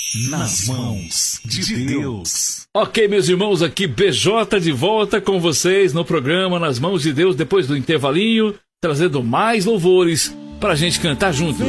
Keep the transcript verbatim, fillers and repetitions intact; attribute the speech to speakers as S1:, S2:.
S1: nas mãos de Deus.
S2: Ok, meus irmãos, aqui B J de volta com vocês no programa Nas Mãos de Deus, depois do intervalinho, trazendo mais louvores pra gente cantar junto.